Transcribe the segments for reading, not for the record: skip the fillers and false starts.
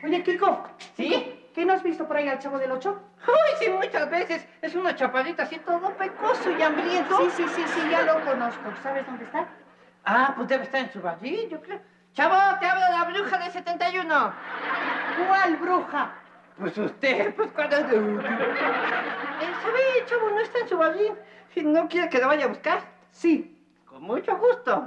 Oye, Kiko. ¿Sí? ¿Qué no has visto por ahí al Chavo del Ocho? Ay, sí, muchas veces. Es una chaparrita así todo pecoso y hambriento. Sí, ya lo conozco. ¿Sabes dónde está? Ah, pues debe estar en su barril, yo creo. Chavo, te hablo de la bruja de 71. ¿Cuál bruja? Pues usted, pues cuando... ¿Sabe, chavo? No está en su barril. ¿No quiere que lo vaya a buscar? Sí. Con mucho gusto.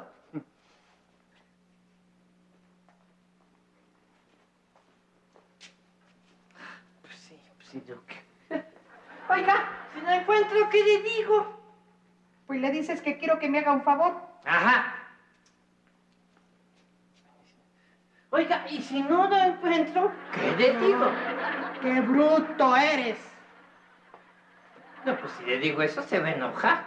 Pues sí, Duque. Oiga, si no encuentro, ¿qué le digo? Pues le dices que quiero que me haga un favor. Ajá. Oiga, y si no lo encuentro, ¿qué le digo? ¡Qué bruto eres! No, pues si le digo eso, se va a enojar.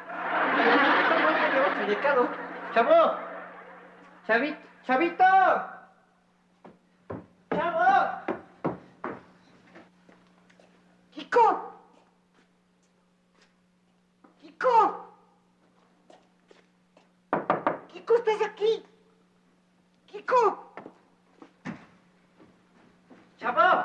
¡Chavo! ¡Chavito! ¡Chavo! ¡Kiko! ¡Kiko! ¡Kiko, estás aquí! ¡Kiko! ¡Chavo!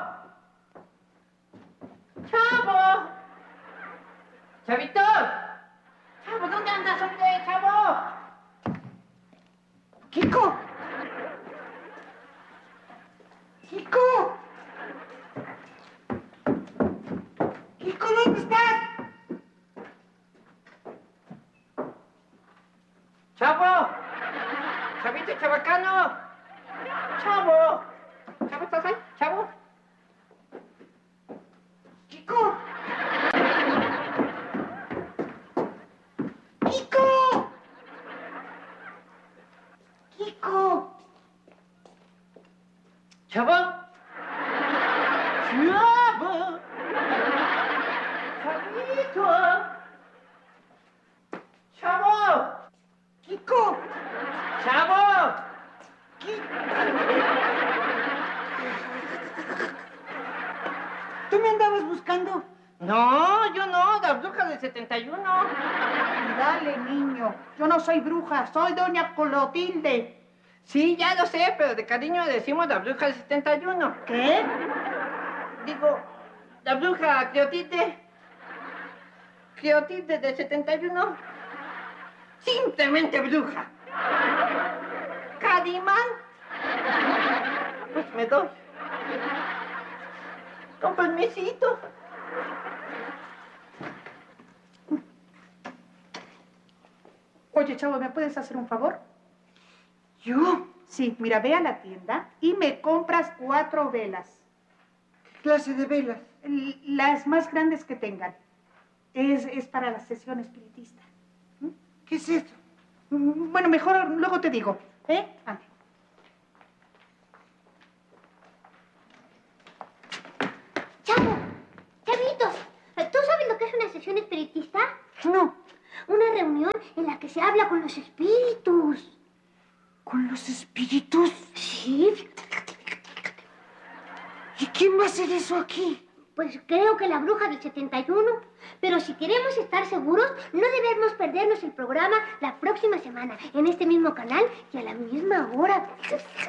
¡Chavo! ¡Chavito! ¡Chavo, ¿dónde andas, hombre, chavo? ¡Kiko! ¡Kiko! ¡Kiko, ¿dónde estás? ¡Chavo! ¡Chavito, chabacano! ¡Chavo! ¿Chavo, estás ahí? ¿Chavo? ¡Kiko! ¡Kiko! ¡Kiko! ¿Chavo? ¡Chavo! ¡Chavito! ¡Chavo! ¡Kiko! ¡Chavo! ¿Tú me andabas buscando? No, yo no, la bruja del 71. Dale, niño. Yo no soy bruja, soy doña Clotilde. Sí, ya lo sé, pero de cariño le decimos la bruja del 71. ¿Qué? Digo, la bruja Clotilde. Clotilde del 71. Simplemente bruja. Calimán. Pues me doy. Con permisito. Oye, Chavo, ¿me puedes hacer un favor? ¿Yo? Sí, mira, ve a la tienda y me compras 4 velas. ¿Qué clase de velas? Las más grandes que tengan. Es para la sesión espiritista. ¿Qué es eso? Bueno, mejor luego te digo. Ande. Chavo, Chavitos, ¿tú sabes lo que es una sesión espiritista? No. Una reunión en la que se habla con los espíritus. ¿Con los espíritus? Sí. ¿Y quién va a hacer eso aquí? Pues creo que la bruja del 71. Pero si queremos estar seguros, no debemos perdernos el programa la próxima semana en este mismo canal y a la misma hora.